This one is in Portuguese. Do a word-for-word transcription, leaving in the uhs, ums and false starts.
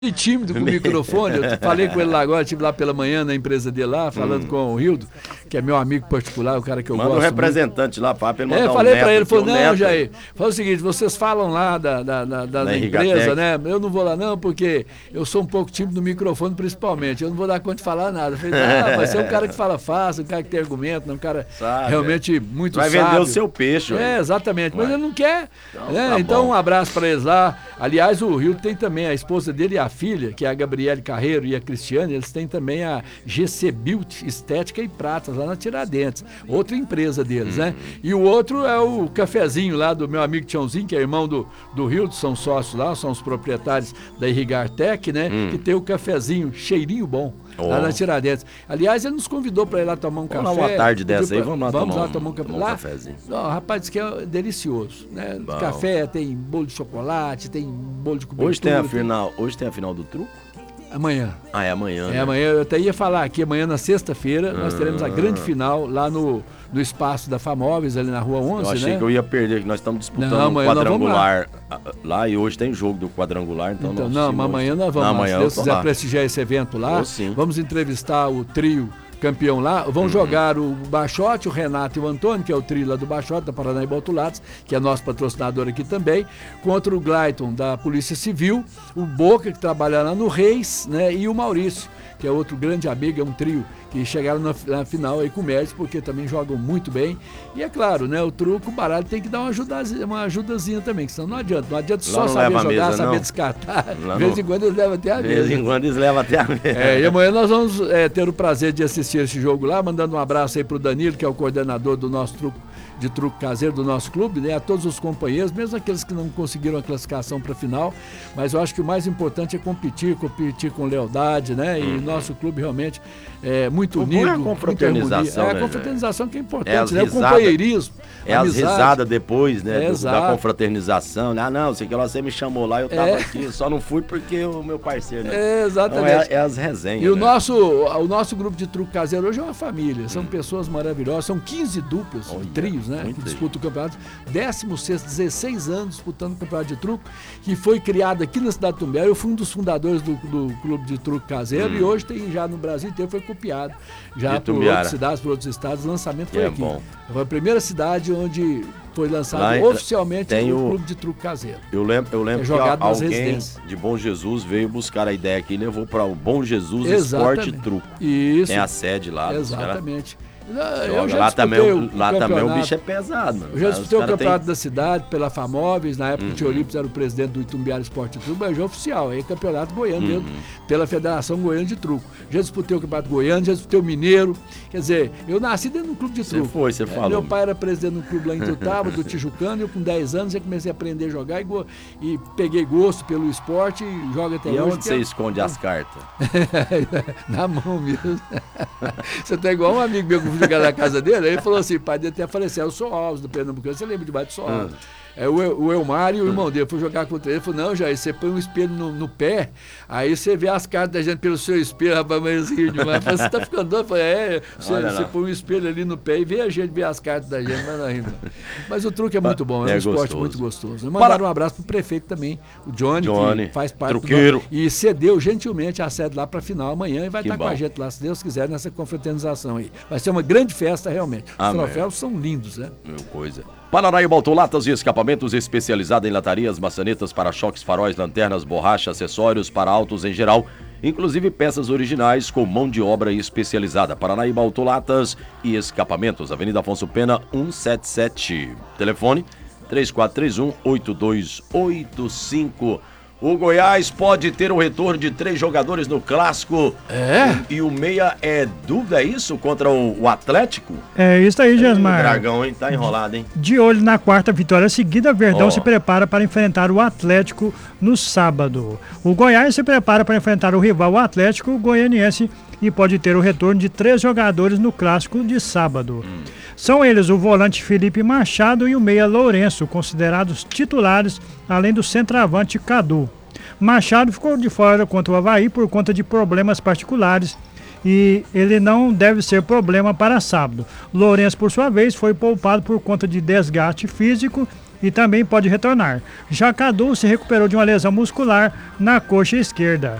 E tímido com o microfone, eu falei com ele lá agora, estive lá pela manhã na empresa dele lá, falando hum. com o Rildo, que é meu amigo particular, o cara que eu Manda gosto. Manda um representante muito. lá, para ele mandar é, falei um para ele, falou, não, neto... Jair, fala o seguinte, vocês falam lá da, da, da, da, da empresa, né? Eu não vou lá não, porque eu sou um pouco tímido no microfone principalmente, eu não vou dar conta de falar nada. Eu falei, ah, mas você é um cara que fala fácil, um cara que tem argumento, um cara Sabe, realmente muito vai sábio. Vai vender o seu peixe. É, exatamente, mas vai. ele não quer. Então, né? tá então bom. um abraço para eles lá. Aliás, o Rildo tem também a esposa dele e a filha, que é a Gabriele Carreiro e a Cristiane, eles têm também a G C Beauty Estética e Pratas, lá na Tiradentes, outra empresa deles, uhum. né? E o outro é o cafezinho lá do meu amigo Tiãozinho, que é irmão do, do Rildo, são sócios lá, são os proprietários da Irrigartec, né? Uhum. Que tem o cafezinho, cheirinho bom. Oh. Lá na Tiradentes. Aliás, ele nos convidou para ir lá tomar um vamos café. Lá uma tarde dessa pra... aí, vamos lá vamos tomar, lá tomar um, café. um lá, cafezinho. Não, rapaz, diz que é delicioso. Né? Bom. Café, tem bolo de chocolate, tem bolo de cobertura. Hoje tem a final, hoje tem a final do truco? Amanhã. Ah, é amanhã. É né? amanhã. Eu até ia falar aqui, amanhã na sexta-feira, nós teremos a grande final lá no, no espaço da Famóveis, ali na Rua onze, Eu achei né? que eu ia perder, que nós estamos disputando não, um quadrangular lá. lá e hoje tem jogo do quadrangular, então, então nós não, mas amanhã nós vamos. Não, amanhã lá. Se Deus quiser prestigiar esse evento lá, vamos entrevistar o trio campeão lá, vão uhum. jogar o Bachote, o Renato e o Antônio, que é o trio lá do Bachote, da Paranaíba Autolados, que é nosso patrocinador aqui também, contra o Glayton, da Polícia Civil, o Boca, que trabalha lá no Reis, né, e o Maurício, que é outro grande amigo, é um trio que chegaram na, na final aí com méritos, porque também jogam muito bem. E é claro, né, o truco, o baralho tem que dar uma, ajudazinha, uma ajudazinha também, que senão não adianta. Não adianta só saber jogar, mesa, saber não. descartar. De vez em quando eles levam até a mesa. De vez em quando eles levam até a mesa. É, e amanhã nós vamos é, ter o prazer de assistir esse jogo lá, mandando um abraço aí pro Danilo, que é o coordenador do nosso truco, de truco caseiro do nosso clube, né, a todos os companheiros, mesmo aqueles que não conseguiram a classificação para a final, mas eu acho que o mais importante é competir, competir com lealdade, né, e uhum. nosso clube realmente é muito unido. É a confraternização, é né, a confraternização que é importante, é né, risada, o companheirismo, é as risadas depois, né, é do, da confraternização, ah não, sei que lá você me chamou lá, eu tava é. aqui, só não fui porque o meu parceiro, né? É, exatamente. Então, é, é as resenhas, E o né? nosso, o nosso grupo de truco caseiro hoje é uma família, são hum. pessoas maravilhosas, são quinze duplas, Olha, trios, né, que disputam o campeonato, décimo sexto, dezesseis anos disputando o campeonato de truco, que foi criado aqui na cidade de Tumbé. Eu fui um dos fundadores do, do clube de truco caseiro hum. e hoje tem já no Brasil inteiro, foi copiado já por outras cidades, por outros estados, o lançamento foi é aqui. Bom. Foi a primeira cidade onde foi lançado lá, oficialmente o, o clube de truco caseiro. Eu lembro, eu lembro que, que alguém de Bom Jesus veio buscar a ideia aqui e levou para o Bom Jesus Exatamente. Esporte Truco. Isso. Tem a sede lá. Exatamente. Eu já lá também, o, lá também o bicho é pesado. Mano. Eu já disputei o campeonato tem... tem... da cidade pela Famóveis, na época uhum. o tio Olímpio era o presidente do Itumbiara Esporte Truco, mas já oficial, aí campeonato goiano uhum. mesmo, pela Federação Goiana de Truco. Já disputei o campeonato goiano, já disputei o mineiro, quer dizer, eu nasci dentro de um clube de truco. Você foi, você é, falou. Meu pai era presidente de um clube lá em Tutaba, do Tijucano, eu com dez anos já comecei a aprender a jogar e, go... e peguei gosto pelo esporte e jogo até e hoje. E onde você é... esconde as cartas? Na mão mesmo. Você tá igual um amigo meu que foi jogar na casa dele. Aí ele falou assim, pai dele até faleceu, eu sou Alves do Pernambucano, você lembra demais do Sou Alves? Hum. É, o, o Elmar e o irmão dele foi jogar contra ele, ele falou, não, Jair, você põe um espelho no, no pé, aí você vê as cartas da gente pelo seu espelho, rapaz, mas eles riam demais. Eu falei, você tá ficando doido? Eu falei, é, você, você põe um espelho ali no pé e vê a gente ver as cartas da gente, mas não rima. Mas o truque é muito bom, é, é um gostoso. Esporte muito gostoso. Mandaram um abraço pro prefeito também, o Johnny, Johnny que faz parte truqueiro. do... E cedeu gentilmente a sede lá pra final amanhã e vai que estar bom. Com a gente lá, se Deus quiser, nessa confraternização aí. Vai ser uma grande festa realmente. Os Amém. Troféus são lindos, né? Meu coisa. Paranaíba Autolatas e Escapamentos, especializada em latarias, maçanetas, para-choques, faróis, lanternas, borracha, acessórios para autos em geral, inclusive peças originais com mão de obra especializada. Paranaíba Autolatas e Escapamentos, Avenida Afonso Pena, cento e setenta e sete. Telefone três quatro três um, oito dois oito cinco. O Goiás pode ter o retorno de três jogadores no Clássico. É? E, e o meia é dúvida, é isso? Contra o, o Atlético? É isso aí, Gesmar. O Dragão, hein? Tá enrolado, hein? De olho na quarta vitória seguida, Verdão oh. se prepara para enfrentar o Atlético no sábado. O Goiás se prepara para enfrentar o rival o Atlético Goianiense e pode ter o retorno de três jogadores no Clássico de sábado. Hum. São eles o volante Felipe Machado e o meia Lourenço, considerados titulares, além do centroavante Cadu. Machado ficou de fora contra o Avaí por conta de problemas particulares e ele não deve ser problema para sábado. Lourenço, por sua vez, foi poupado por conta de desgaste físico e também pode retornar. Já Cadu se recuperou de uma lesão muscular na coxa esquerda.